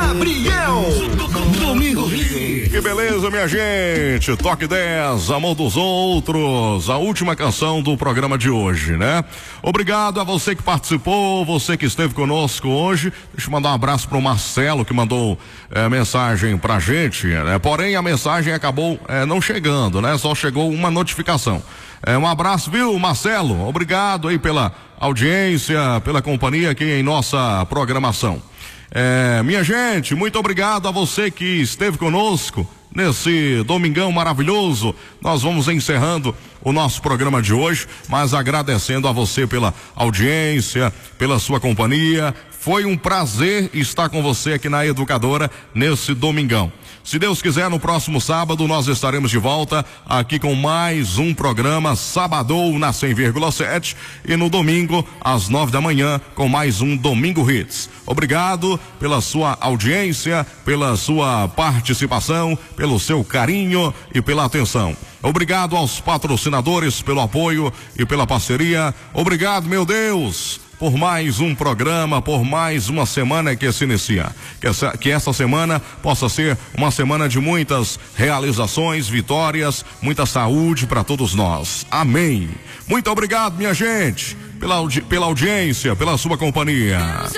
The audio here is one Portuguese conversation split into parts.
Gabriel. Domingo. Que beleza, minha gente. Toque 10, Amor dos Outros, a última canção do programa de hoje, né? Obrigado a você que participou, você que esteve conosco hoje. Deixa eu mandar um abraço pro Marcelo, que mandou mensagem pra gente, né? Porém, a mensagem acabou não chegando, né? Só chegou uma notificação. Um abraço, viu, Marcelo? Obrigado aí pela audiência, pela companhia aqui em nossa programação. Minha gente, muito obrigado a você que esteve conosco nesse domingão maravilhoso. Nós vamos encerrando o nosso programa de hoje, mas agradecendo a você pela audiência, pela sua companhia. Foi um prazer estar com você aqui na Educadora nesse domingão. Se Deus quiser, no próximo sábado nós estaremos de volta aqui com mais um programa Sabadão na 100,7 e no domingo às 9 da manhã com mais um Domingo Hits. Obrigado pela sua audiência, pela sua participação, pelo seu carinho e pela atenção. Obrigado aos patrocinadores pelo apoio e pela parceria. Obrigado, meu Deus, por mais um programa, por mais uma semana que se inicia. Que essa semana possa ser uma semana de muitas realizações, vitórias, muita saúde para todos nós. Amém. Muito obrigado, minha gente, pela audiência, pela sua companhia.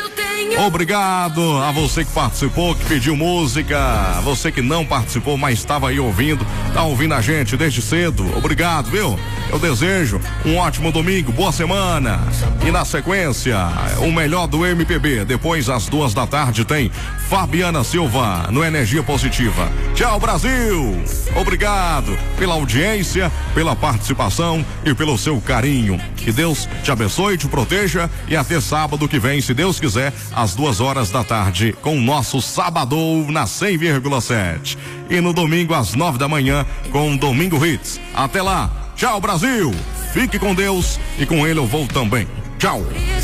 Obrigado a você que participou, que pediu música, você que não participou, mas estava aí ouvindo, tá ouvindo a gente desde cedo. Obrigado, viu? Eu desejo um ótimo domingo, boa semana. E na sequência, o melhor do MPB. Depois, às 2 da tarde, tem Fabiana Silva no Energia Positiva. Tchau, Brasil! Obrigado pela audiência, pela participação e pelo seu carinho. Que Deus te abençoe, te proteja e até sábado que vem, se Deus quiser, às 2 horas da tarde, com o nosso Sabadão na 100,7. E no domingo, às 9 da manhã, com Domingo Hits. Até lá! Tchau, Brasil! Fique com Deus e com ele eu vou também. Tchau!